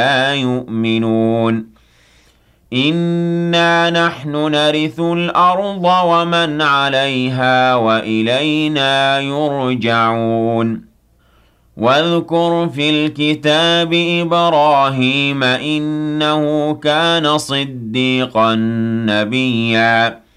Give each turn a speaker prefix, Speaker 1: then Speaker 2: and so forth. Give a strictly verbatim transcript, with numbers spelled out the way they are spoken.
Speaker 1: لا يؤمنون إنا نحن نرث الأرض ومن عليها وإلينا يرجعون واذكر في الكتاب إبراهيم إنه كان صديقا نبيا